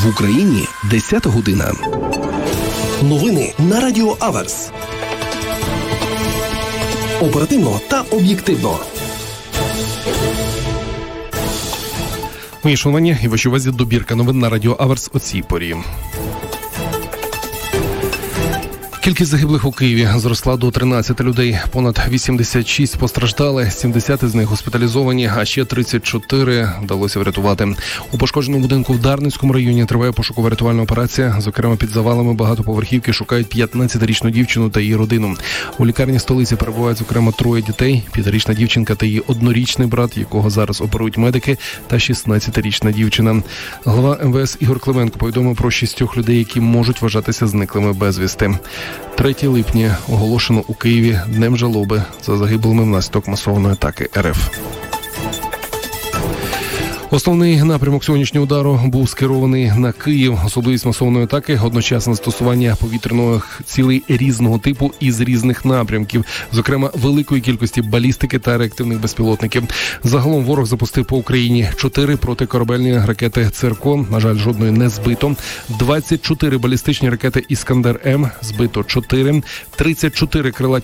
В Україні 10 година. Новини на Радіо Аверс. Оперативно та об'єктивно. Мої шановані, і вашій увазі добірка новин на Радіо Аверс о цій порі. Кількість загиблих у Києві зросла до 13 людей. Понад 86 постраждали, 70 з них госпіталізовані, а ще 34 вдалося врятувати. У пошкодженому будинку в Дарницькому районі триває пошуково-рятувальна операція. Зокрема, під завалами багатоповерхівки шукають 15-річну дівчину та її родину. У лікарні столиці перебувають, зокрема, 3 дітей. 5-річна дівчинка та її 1-річний брат, якого зараз оперують медики, та 16-річна дівчина. Голова МВС Ігор Клименко повідомив про 6 людей, які можуть вважатися зниклими безвісти. 3 липня оголошено у Києві Днем жалоби за загиблими внаслідок масованої атаки РФ. Основний напрямок сьогоднішнього удару був скерований на Київ. Особливість масованої атаки – одночасне застосування повітряних цілей різного типу із різних напрямків, зокрема великої кількості балістики та реактивних безпілотників. Загалом ворог запустив по Україні 4 протикорабельні ракети «Циркон», на жаль, жодної не збито, 24 балістичні ракети «Іскандер-М», збито 4, 34 крилаті